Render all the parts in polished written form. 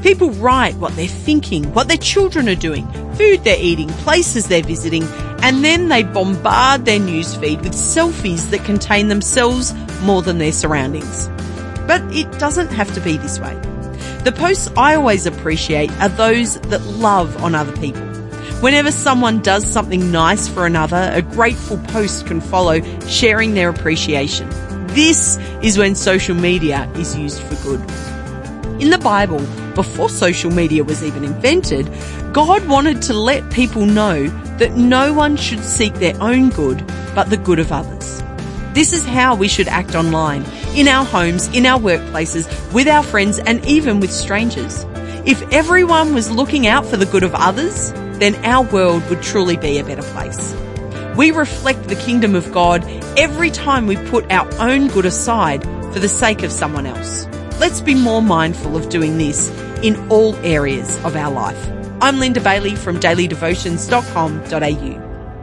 People write what they're thinking, what their children are doing, food they're eating, places they're visiting, and then they bombard their newsfeed with selfies that contain themselves more than their surroundings. But it doesn't have to be this way. The posts I always appreciate are those that love on other people. Whenever someone does something nice for another, a grateful post can follow, sharing their appreciation. This is when social media is used for good. In the Bible, before social media was even invented, God wanted to let people know that no one should seek their own good, but the good of others. This is how we should act online, in our homes, in our workplaces, with our friends, and even with strangers. If everyone was looking out for the good of others, then our world would truly be a better place. We reflect the kingdom of God every time we put our own good aside for the sake of someone else. Let's be more mindful of doing this in all areas of our life. I'm Linda Bailey from dailydevotions.com.au.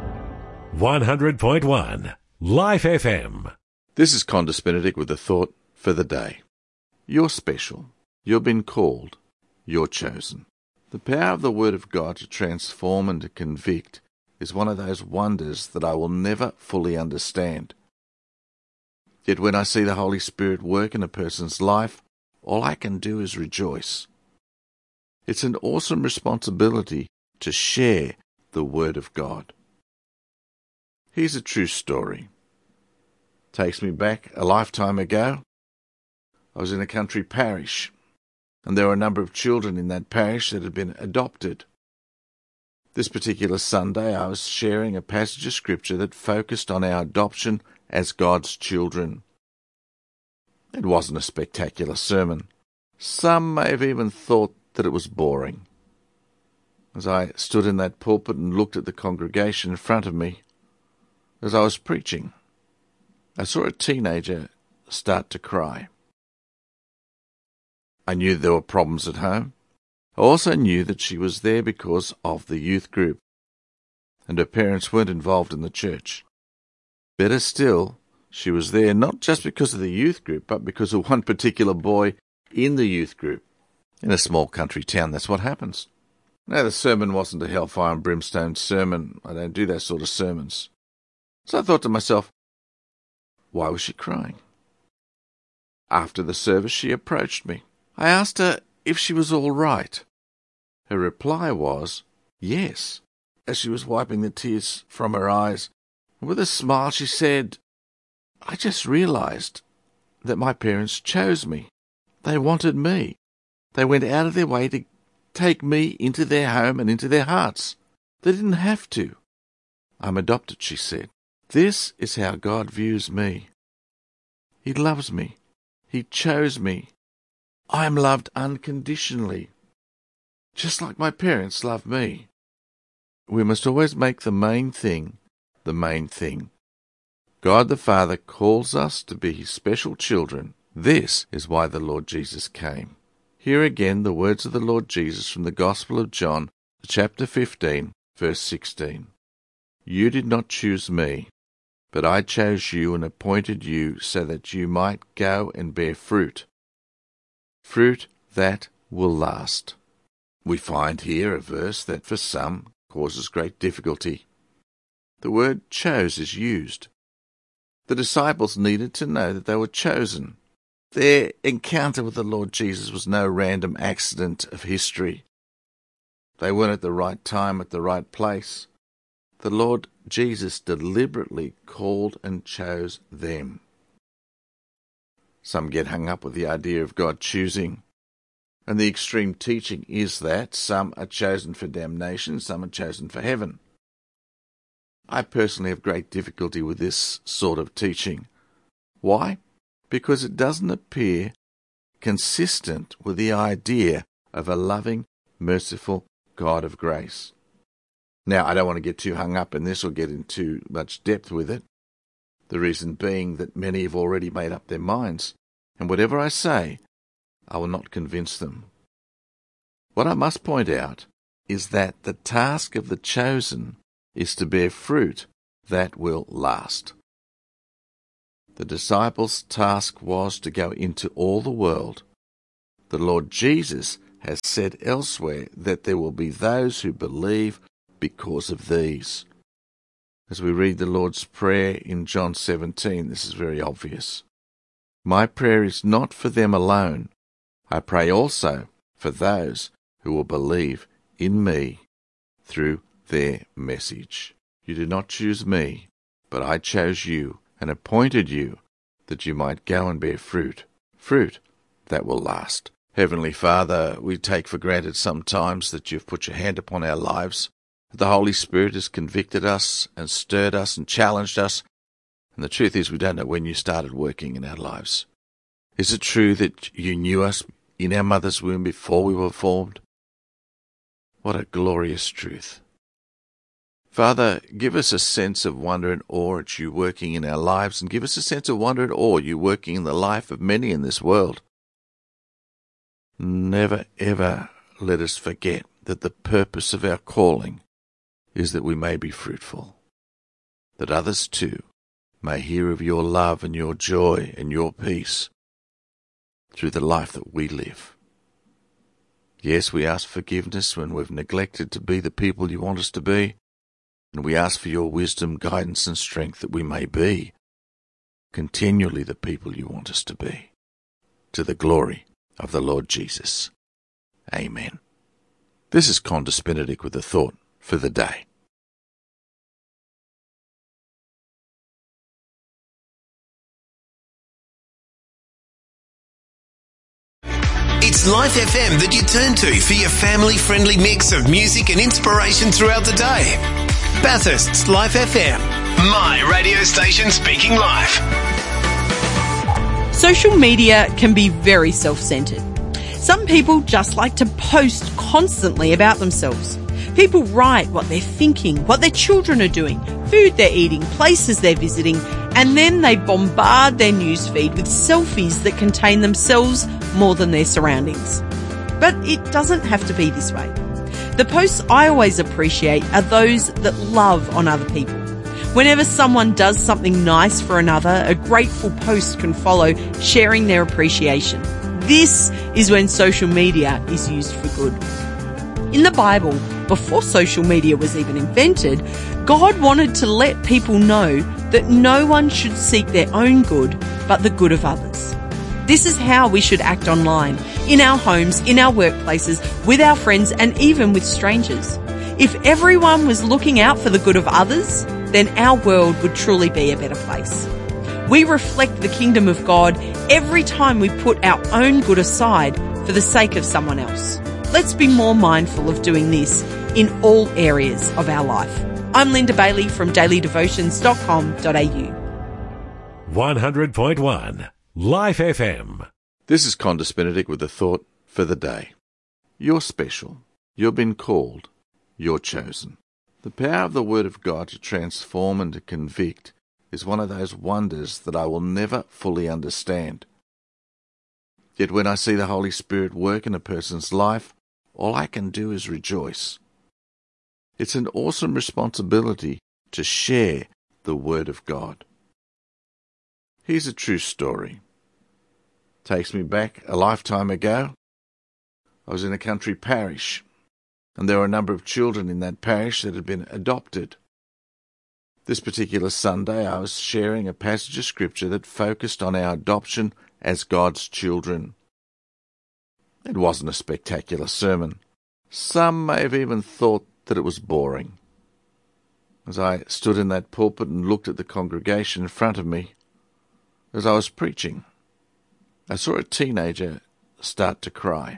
100.1 Life FM. This is Condis Benedict with a thought for the day. You're special. You've been called. You're chosen. The power of the Word of God to transform and to convict is one of those wonders that I will never fully understand. Yet when I see the Holy Spirit work in a person's life, all I can do is rejoice. It's an awesome responsibility to share the Word of God. Here's a true story. Takes me back a lifetime ago. I was in a country parish, and there were a number of children in that parish that had been adopted. This particular Sunday, I was sharing a passage of Scripture that focused on our adoption as God's children. It wasn't a spectacular sermon. Some may have even thought that it was boring. As I stood in that pulpit and looked at the congregation in front of me, as I was preaching, I saw a teenager start to cry. I knew there were problems at home. I also knew that she was there because of the youth group, and her parents weren't involved in the church. Better still, she was there not just because of the youth group, but because of one particular boy in the youth group. In a small country town, that's what happens. Now, the sermon wasn't a hellfire and brimstone sermon. I don't do that sort of sermons. So I thought to myself, why was she crying? After the service, she approached me. I asked her if she was all right. Her reply was, yes, as she was wiping the tears from her eyes. And with a smile, she said, I just realized that my parents chose me. They wanted me. They went out of their way to take me into their home and into their hearts. They didn't have to. I'm adopted, she said. This is how God views me. He loves me. He chose me. I am loved unconditionally, just like my parents love me. We must always make the main thing the main thing. God the Father calls us to be His special children. This is why the Lord Jesus came. Here again the words of the Lord Jesus from the Gospel of John, chapter 15, verse 16. You did not choose me, but I chose you and appointed you so that you might go and bear fruit. Fruit that will last. We find here a verse that for some causes great difficulty. The word chose is used. The disciples needed to know that they were chosen. Their encounter with the Lord Jesus was no random accident of history. They weren't at the right time at the right place. The Lord Jesus deliberately called and chose them. Some get hung up with the idea of God choosing, and the extreme teaching is that some are chosen for damnation, some are chosen for heaven. I personally have great difficulty with this sort of teaching. Why? Because it doesn't appear consistent with the idea of a loving, merciful God of grace. Now, I don't want to get too hung up in this or get into much depth with it. The reason being that many have already made up their minds, and whatever I say, I will not convince them. What I must point out is that the task of the chosen is to bear fruit that will last. The disciples' task was to go into all the world. The Lord Jesus has said elsewhere that there will be those who believe because of these. As we read the Lord's Prayer in John 17, this is very obvious. My prayer is not for them alone. I pray also for those who will believe in me through their message. You did not choose me, but I chose you and appointed you that you might go and bear fruit that will last. Heavenly Father, we take for granted sometimes that you've put your hand upon our lives, that the Holy Spirit has convicted us and stirred us and challenged us, and the truth is we don't know when you started working in our lives. Is it true that you knew us in our mother's womb before we were formed? What a glorious truth. Father, give us a sense of wonder and awe at you working in our lives, and give us a sense of wonder and awe at you working in the life of many in this world. Never, ever let us forget that the purpose of our calling is that we may be fruitful, that others too may hear of your love and your joy and your peace through the life that we live. Yes, we ask forgiveness when we've neglected to be the people you want us to be, and we ask for your wisdom, guidance, and strength that we may be continually the people you want us to be, to the glory of the Lord Jesus. Amen. This is Condis Benedict with a thought for the day. It's Life FM that you turn to for your family-friendly mix of music and inspiration throughout the day. Bathurst's Life FM, my radio station speaking life. Social media can be very self-centered. Some people just like to post constantly about themselves. People write what they're thinking, what their children are doing, food they're eating, places they're visiting, and then they bombard their newsfeed with selfies that contain themselves more than their surroundings. But it doesn't have to be this way. The posts I always appreciate are those that love on other people. Whenever someone does something nice for another, a grateful post can follow, sharing their appreciation. This is when social media is used for good. In the Bible, before social media was even invented, God wanted to let people know that no one should seek their own good, but the good of others. This is how we should act online, in our homes, in our workplaces, with our friends, and even with strangers. If everyone was looking out for the good of others, then our world would truly be a better place. We reflect the kingdom of God every time we put our own good aside for the sake of someone else. Let's be more mindful of doing this in all areas of our life. I'm Linda Bailey from dailydevotions.com.au. 100.1 Life FM. This is Condis Benedict with a thought for the day. You're special. You've been called. You're chosen. The power of the Word of God to transform and to convict is one of those wonders that I will never fully understand. Yet when I see the Holy Spirit work in a person's life, all I can do is rejoice. It's an awesome responsibility to share the Word of God. Here's a true story. Takes me back a lifetime ago. I was in a country parish, and there were a number of children in that parish that had been adopted. This particular Sunday, I was sharing a passage of Scripture that focused on our adoption as God's children. It wasn't a spectacular sermon. Some may have even thought that it was boring. As I stood in that pulpit and looked at the congregation in front of me, as I was preaching, I saw a teenager start to cry.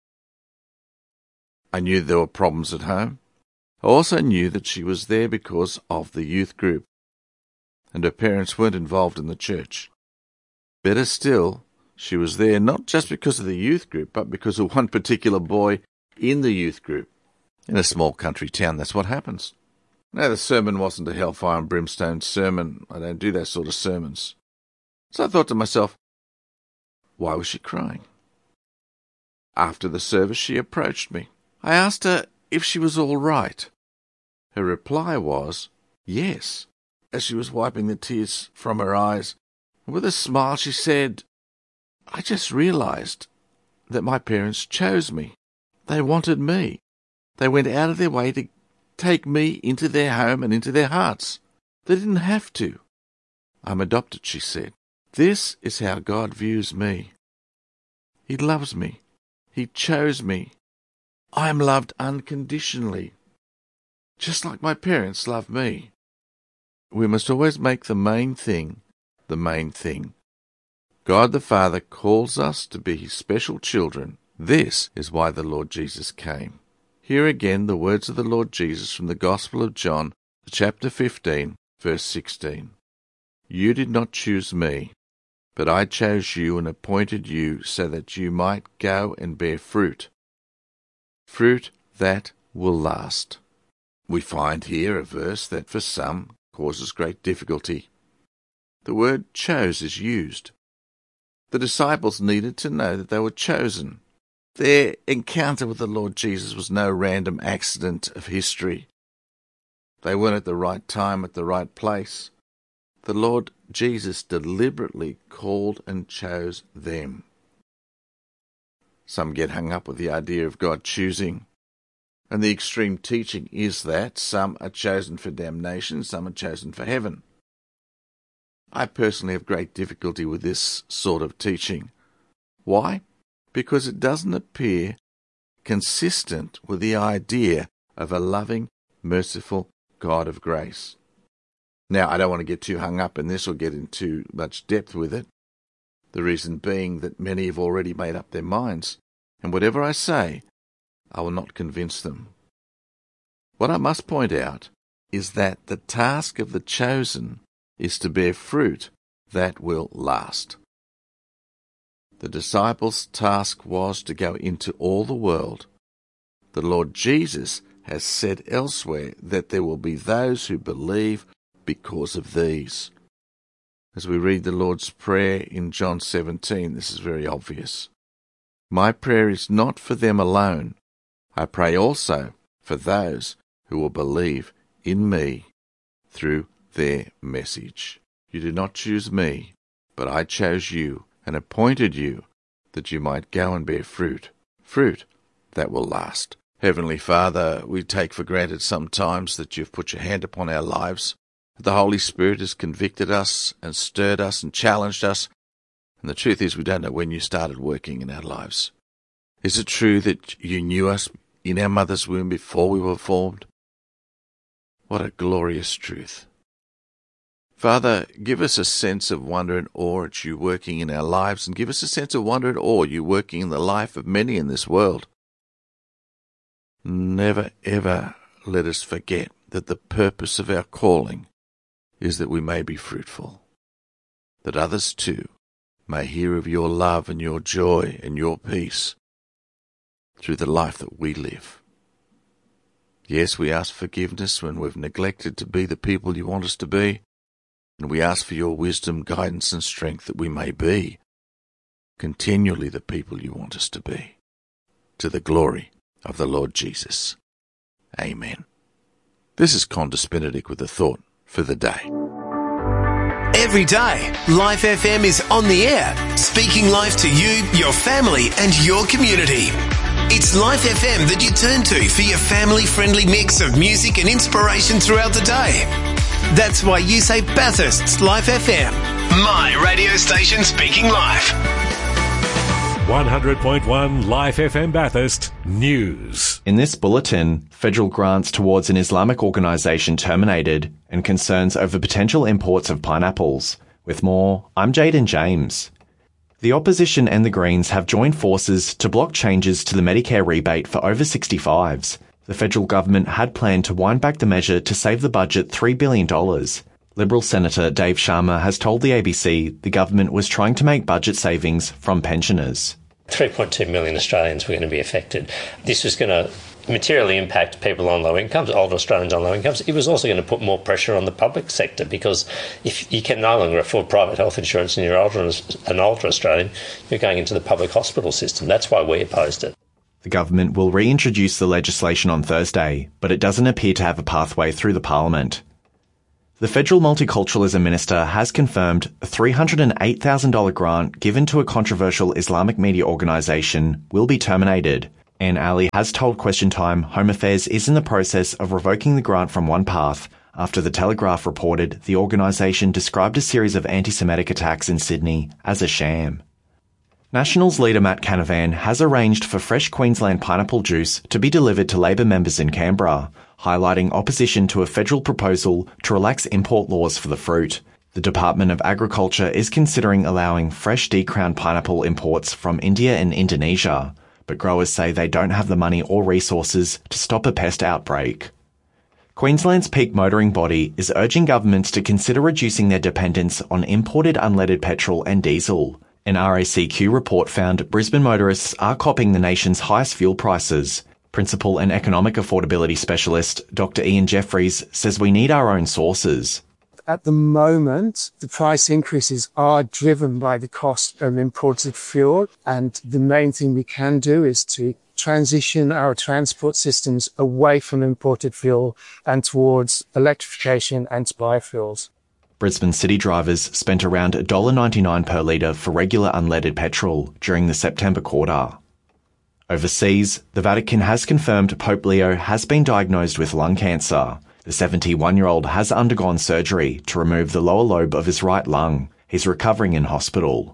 I knew there were problems at home. I also knew that she was there because of the youth group, and her parents weren't involved in the church. Better still, she was there not just because of the youth group, but because of one particular boy in the youth group. In a small country town, that's what happens. Now, the sermon wasn't a hellfire and brimstone sermon. I don't do that sort of sermons. So I thought to myself, why was she crying? After the service, she approached me. I asked her if she was all right. Her reply was, yes, as she was wiping the tears from her eyes. With a smile, she said, I just realized that my parents chose me. They wanted me. They went out of their way to take me into their home and into their hearts. They didn't have to. I'm adopted, she said. This is how God views me. He loves me. He chose me. I am loved unconditionally, just like my parents love me. We must always make the main thing the main thing. God the Father calls us to be his special children. This is why the Lord Jesus came. Hear again the words of the Lord Jesus from the Gospel of John, chapter 15, verse 16. You did not choose me, but I chose you and appointed you so that you might go and bear fruit. Fruit that will last. We find here a verse that for some causes great difficulty. The word chose is used. The disciples needed to know that they were chosen. Their encounter with the Lord Jesus was no random accident of history. They weren't at the right time at the right place. The Lord Jesus deliberately called and chose them. Some get hung up with the idea of God choosing, and the extreme teaching is that some are chosen for damnation, some are chosen for heaven. I personally have great difficulty with this sort of teaching. Why? Because it doesn't appear consistent with the idea of a loving, merciful God of grace. Now, I don't want to get too hung up in this or get into much depth with it. The reason being that many have already made up their minds, and whatever I say, I will not convince them. What I must point out is that the task of the chosen is to bear fruit that will last. The disciples' task was to go into all the world. The Lord Jesus has said elsewhere that there will be those who believe because of these. As we read the Lord's Prayer in John 17, this is very obvious. My prayer is not for them alone. I pray also for those who will believe in me through their message. You did not choose me, but I chose you and appointed you that you might go and bear fruit, fruit that will last. Heavenly Father, we take for granted sometimes that you've put your hand upon our lives, that the Holy Spirit has convicted us and stirred us and challenged us, and the truth is we don't know when you started working in our lives. Is it true that you knew us in our mother's womb before we were formed? What a glorious truth. Father, give us a sense of wonder and awe at you working in our lives, and give us a sense of wonder and awe at you working in the life of many in this world. Never, ever let us forget that the purpose of our calling is that we may be fruitful, that others too may hear of your love and your joy and your peace through the life that we live. Yes, we ask forgiveness when we've neglected to be the people you want us to be, and we ask for your wisdom, guidance, and strength that we may be continually the people you want us to be, to the glory of the Lord Jesus. Amen. This is Condis Benedict with a thought for the day. Every day, Life FM is on the air, speaking life to you, your family, and your community. It's Life FM that you turn to for your family-friendly mix of music and inspiration throughout the day. That's why you say Bathurst's Life FM, my radio station speaking life. 100.1 Life FM Bathurst News. In this bulletin, federal grants towards an Islamic organisation terminated and concerns over potential imports of pineapples. With more, I'm Jaden James. The opposition and the Greens have joined forces to block changes to the Medicare rebate for over 65s. The federal government had planned to wind back the measure to save the budget $3 billion. Liberal Senator Dave Sharma has told the ABC the government was trying to make budget savings from pensioners. 3.2 million Australians were going to be affected. This was going to materially impact people on low incomes, older Australians on low incomes. It was also going to put more pressure on the public sector because if you can no longer afford private health insurance and you're an older Australian, you're going into the public hospital system. That's why we opposed it. The government will reintroduce the legislation on Thursday, but it doesn't appear to have a pathway through the parliament. The Federal Multiculturalism Minister has confirmed a $308,000 grant given to a controversial Islamic media organisation will be terminated. Anne Alley has told Question Time Home Affairs is in the process of revoking the grant from OnePath after the Telegraph reported the organisation described a series of anti-Semitic attacks in Sydney as a sham. Nationals leader Matt Canavan has arranged for fresh Queensland pineapple juice to be delivered to Labor members in Canberra, highlighting opposition to a federal proposal to relax import laws for the fruit. The Department of Agriculture is considering allowing fresh decrowned pineapple imports from India and Indonesia, but growers say they don't have the money or resources to stop a pest outbreak. Queensland's peak motoring body is urging governments to consider reducing their dependence on imported unleaded petrol and diesel. An RACQ report found Brisbane motorists are copping the nation's highest fuel prices. Principal and Economic Affordability Specialist Dr. Ian Jeffries says we need our own sources. At the moment, the price increases are driven by the cost of imported fuel, and the main thing we can do is to transition our transport systems away from imported fuel and towards electrification and biofuels. Brisbane city drivers spent around $1.99 per litre for regular unleaded petrol during the September quarter. Overseas, the Vatican has confirmed Pope Leo has been diagnosed with lung cancer. The 71-year-old has undergone surgery to remove the lower lobe of his right lung. He's recovering in hospital.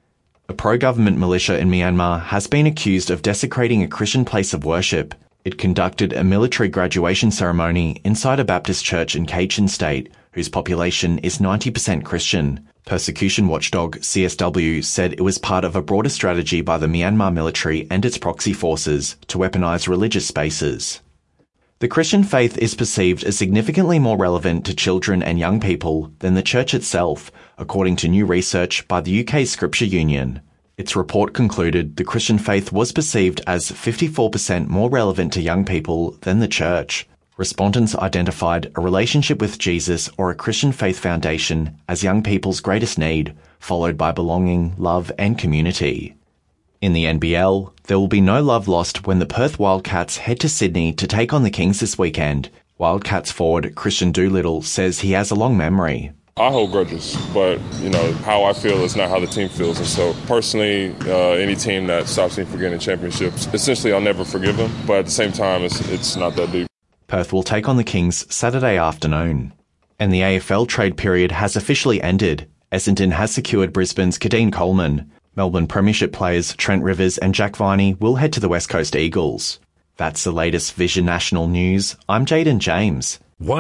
A pro-government militia in Myanmar has been accused of desecrating a Christian place of worship. It conducted a military graduation ceremony inside a Baptist church in Kachin State, whose population is 90% Christian. Persecution watchdog CSW said it was part of a broader strategy by the Myanmar military and its proxy forces to weaponize religious spaces. The Christian faith is perceived as significantly more relevant to children and young people than the church itself, according to new research by the UK Scripture Union. Its report concluded the Christian faith was perceived as 54% more relevant to young people than the church. Respondents identified a relationship with Jesus or a Christian faith foundation as young people's greatest need, followed by belonging, love, and community. In the NBL, there will be no love lost when the Perth Wildcats head to Sydney to take on the Kings this weekend. Wildcats forward Christian Doolittle says he has a long memory. I hold grudges, but, how I feel is not how the team feels. And so, personally, any team that stops me from getting championships, essentially I'll never forgive them. But at the same time, it's not that deep. Perth will take on the Kings Saturday afternoon. And the AFL trade period has officially ended. Essendon has secured Brisbane's Kadeen Coleman. Melbourne Premiership players Trent Rivers and Jack Viney will head to the West Coast Eagles. That's the latest Vision National News. I'm Jaden James.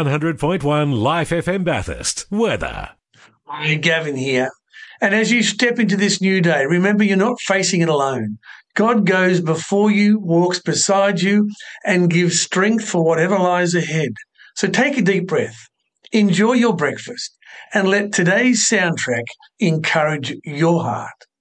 100.1 Life FM Bathurst. Weather. Hi, Gavin here. And as you step into this new day, remember you're not facing it alone. God goes before you, walks beside you, and gives strength for whatever lies ahead. So take a deep breath, enjoy your breakfast, and let today's soundtrack encourage your heart.